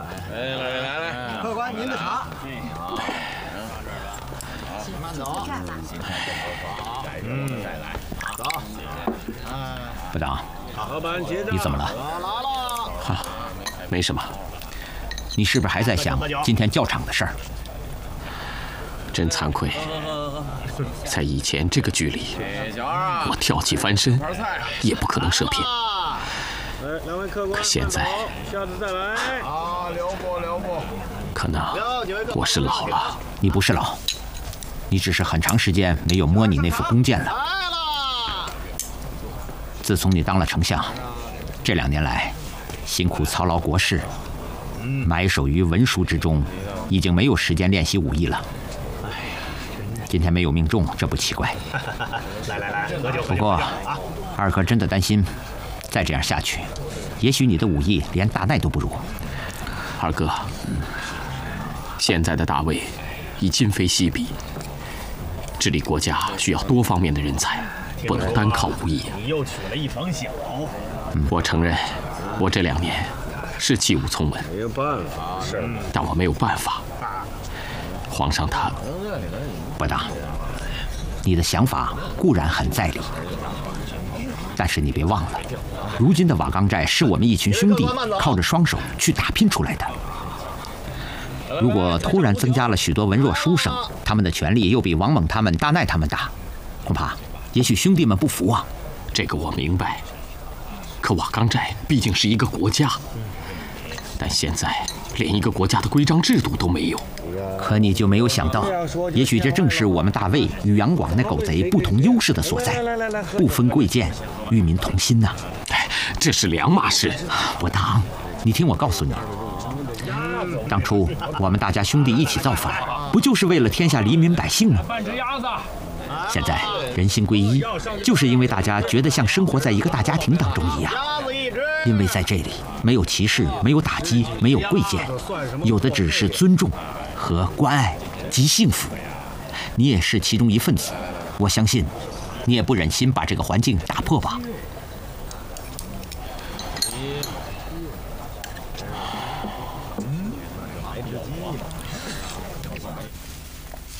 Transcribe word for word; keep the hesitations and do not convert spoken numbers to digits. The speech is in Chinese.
来来来来， 客官您的茶。 好， 慢走。 嗯，再来，走。 部长， 老板结账。 你怎么了？ 来了。 哈，没什么。你是不是还在想今天教场的事儿？ 真惭愧，在以前这个距离，我跳起翻身也不可能射偏。 两位客官， 可现在， 下次再来。啊，留步留步。 可能我是老了。 你不是老，你只是很长时间没有摸你那副弓箭了。自从你当了丞相，这两年来，辛苦操劳国事，埋首于文书之中，已经没有时间练习武艺了。今天没有命中，这不奇怪。 来来来，喝酒。 不过，二哥真的担心，再这样下去，也许你的武艺连大奈都不如。 二哥，现在的大魏已今非昔比，治理国家需要多方面的人才，不能单靠武艺。 你又娶了一房小。 我承认，我这两年是弃武从文， 没有办法，是， 但我没有办法。皇上他， 不当，你的想法固然很在理，但是你别忘了，如今的瓦岗寨是我们一群兄弟靠着双手去打拼出来的。如果突然增加了许多文弱书生，他们的权力又比王猛他们、大奈他们大，恐怕也许兄弟们不服啊。 这个我明白，可瓦岗寨毕竟是一个国家，但现在连一个国家的规章制度都没有。 可你就没有想到，也许这正是我们大魏与杨广那狗贼不同优势的所在，不分贵贱，与民同心呐、啊。 哎，这是两码事。 不当，你听我告诉你，当初我们大家兄弟一起造反，不就是为了天下黎民百姓吗？现在人心归一，就是因为大家觉得像生活在一个大家庭当中一样。因为在这里没有歧视，没有打击，没有贵贱，有的只是尊重和关爱及幸福。你也是其中一份子，我相信你也不忍心把这个环境打破吧。